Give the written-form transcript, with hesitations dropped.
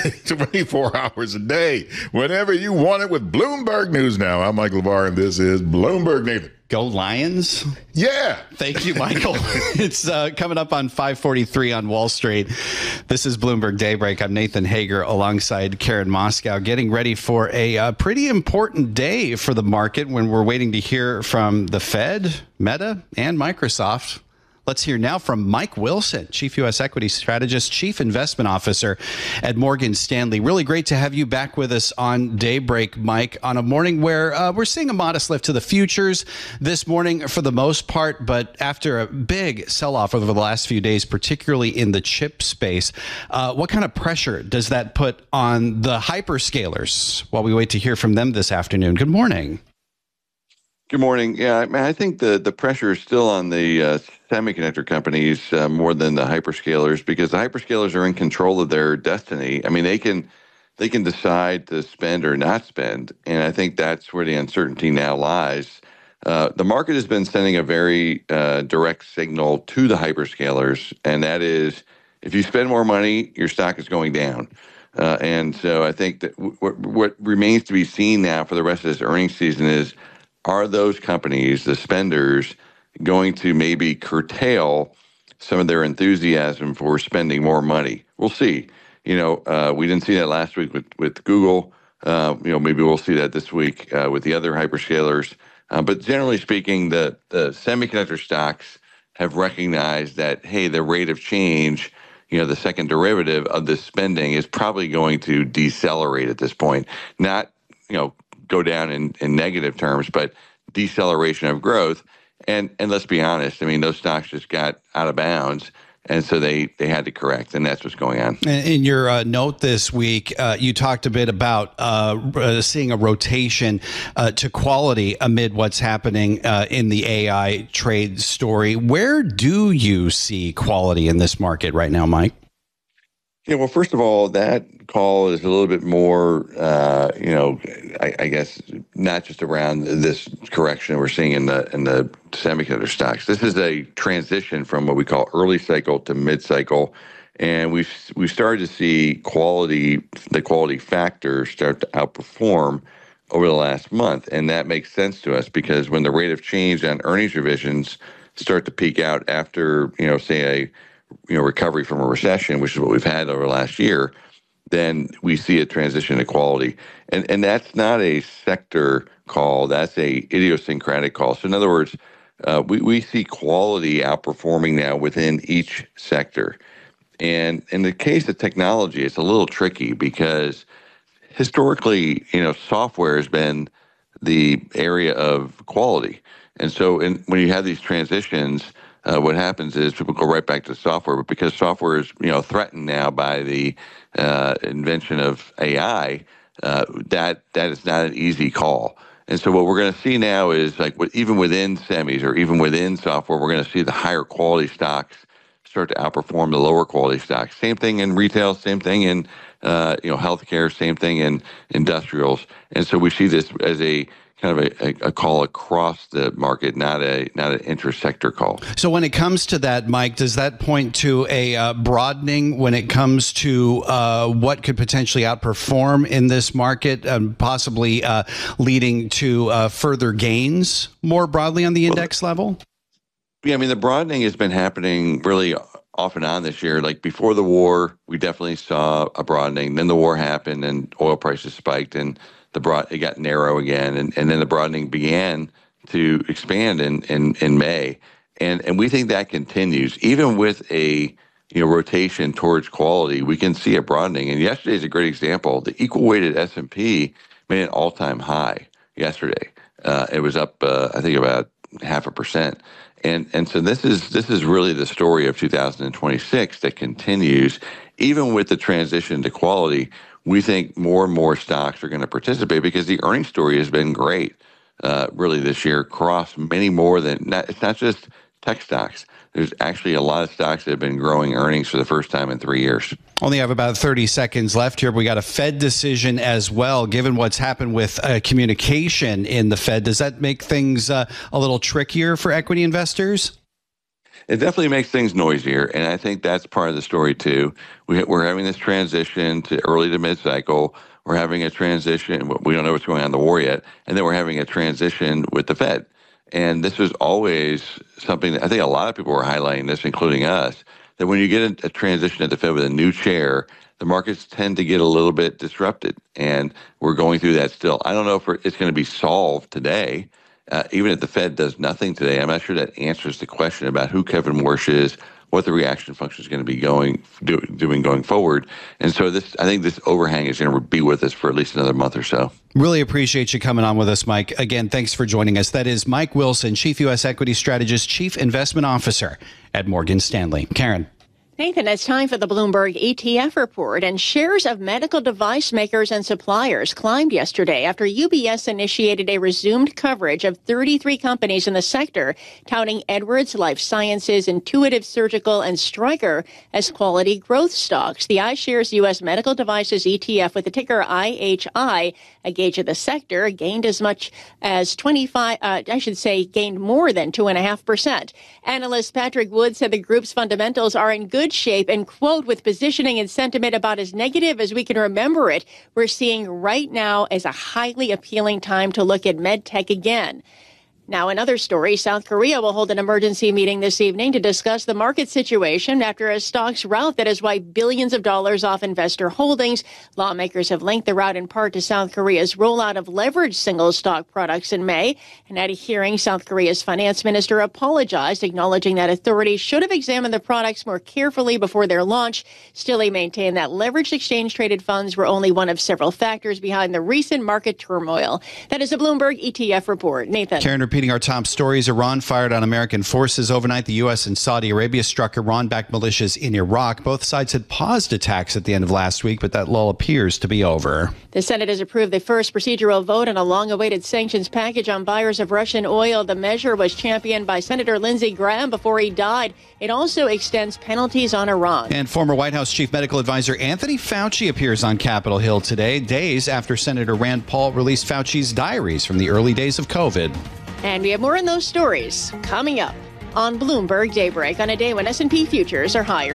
24 hours a day, whenever you want it with Bloomberg News Now. I'm Mike LeVar, and this is Bloomberg Nathan. Go Lions. Yeah. Thank you, Michael. It's coming up on 5:43 on Wall Street. This is Bloomberg Daybreak. I'm Nathan Hager alongside Karen Moscow, getting ready for a pretty important day for the market when we're waiting to hear from the Fed, Meta, and Microsoft. Let's hear now from Mike Wilson, Chief U.S. Equity Strategist, Chief Investment Officer at Morgan Stanley. Really great to have you back with us on Daybreak, Mike, on a morning where we're seeing a modest lift to the futures this morning for the most part, but after a big sell-off over the last few days, particularly in the chip space, what kind of pressure does that put on the hyperscalers while we wait to hear from them this afternoon? Good morning. Good morning. Yeah, I think the pressure is still on the semiconductor companies more than the hyperscalers, because the hyperscalers are in control of their destiny. I mean, they can decide to spend or not spend, and I think that's where the uncertainty now lies. The market has been sending a very direct signal to the hyperscalers, and that is, if you spend more money, your stock is going down. And so I think that what remains to be seen now for the rest of this earnings season is, are those companies, the spenders, going to maybe curtail some of their enthusiasm for spending more money? We'll see. We didn't see that last week with Google. Maybe we'll see that this week with the other hyperscalers. But generally speaking, the semiconductor stocks have recognized that, hey, the rate of change, the second derivative of this spending is probably going to decelerate at this point. Not, go down in negative terms, but deceleration of growth. And let's be honest, I mean, those stocks just got out of bounds, and so they had to correct, and that's what's going on. In your note this week, you talked a bit about seeing a rotation to quality amid what's happening in the AI trade story. Where do you see quality in this market right now, Mike? Yeah, well, first of all, that call is a little bit more, I guess, not just around this correction we're seeing in the semiconductor stocks. This is a transition from what we call early cycle to mid cycle, and we've started to see the quality factor start to outperform over the last month, and that makes sense to us because when the rate of change on earnings revisions start to peak out after, say recovery from a recession, which is what we've had over the last year, then we see a transition to quality. And that's not a sector call, that's a idiosyncratic call. So in other words, we see quality outperforming now within each sector. And in the case of technology, it's a little tricky because historically, software has been the area of quality. And so when you have these transitions, what happens is people go right back to software, but because software is threatened now by the invention of AI, that is not an easy call. And so what we're going to see now is even within semis or even within software, we're going to see the higher quality stocks start to outperform the lower quality stocks. Same thing in retail, same thing in healthcare, same thing in industrials. And so we see this as a kind of a call across the market, not an intersector call. So when it comes to that, Mike, does that point to a broadening when it comes to what could potentially outperform in this market, possibly leading to further gains more broadly on the index level? Yeah, I mean, the broadening has been happening really off and on this year. Like before the war, we definitely saw a broadening. Then the war happened and oil prices spiked and it got narrow again, and then the broadening began to expand in May, and we think that continues even with a rotation towards quality. We can see a broadening, and yesterday is a great example. The equal weighted S&P made an all-time high yesterday. It was up, I think, about 0.5%, and so this is really the story of 2026 that continues even with the transition to quality. We think more and more stocks are going to participate because the earnings story has been great, really this year, across many more than, it's not just tech stocks. There's actually a lot of stocks that have been growing earnings for the first time in 3 years. Only have about 30 seconds left here. We got a Fed decision as well. Given what's happened with communication in the Fed, does that make things a little trickier for equity investors? it definitely makes things noisier, and I think that's part of the story too. We're having this transition to early to mid-cycle. We're having a transition. We don't know what's going on in the war yet, and then we're having a transition with the Fed. And this was always something that I think a lot of people were highlighting this, including us, that when you get a transition at the Fed with a new chair, the markets tend to get a little bit disrupted. And we're going through that still. I don't know if it's going to be solved today. Even if the Fed does nothing today, I'm not sure that answers the question about who Kevin Warsh is, what the reaction function is going to be doing going forward. And so I think this overhang is going to be with us for at least another month or so. Really appreciate you coming on with us, Mike. Again, thanks for joining us. That is Mike Wilson, Chief U.S. Equity Strategist, Chief Investment Officer at Morgan Stanley. Karen. Nathan, it's time for the Bloomberg ETF report, and shares of medical device makers and suppliers climbed yesterday after UBS initiated a resumed coverage of 33 companies in the sector, touting Edwards Lifesciences, Intuitive Surgical, and Stryker as quality growth stocks. The iShares U.S. Medical Devices ETF with the ticker IHI, a gauge of the sector, gained as much as gained more than 2.5%. Analyst Patrick Wood said the group's fundamentals are in good shape and, quote, with positioning and sentiment about as negative as we can remember it, we're seeing right now as a highly appealing time to look at medtech again. Now, in other stories, South Korea will hold an emergency meeting this evening to discuss the market situation after a stocks rout that has wiped billions of dollars off investor holdings. Lawmakers have linked the rout in part to South Korea's rollout of leveraged single stock products in May. And at a hearing, South Korea's finance minister apologized, acknowledging that authorities should have examined the products more carefully before their launch. Still, he maintained that leveraged exchange-traded funds were only one of several factors behind the recent market turmoil. That is a Bloomberg ETF report. Nathan. Karen, repeating our top stories. Iran fired on American forces overnight. The U.S. and Saudi Arabia struck Iran-backed militias in Iraq. Both sides had paused attacks at the end of last week, but that lull appears to be over. The Senate has approved the first procedural vote on a long-awaited sanctions package on buyers of Russian oil. The measure was championed by Senator Lindsey Graham before he died. It also extends penalties on Iran. And former White House Chief Medical Advisor Anthony Fauci appears on Capitol Hill today, days after Senator Rand Paul released Fauci's diaries from the early days of COVID. And we have more on those stories coming up on Bloomberg Daybreak on a day when S&P futures are higher.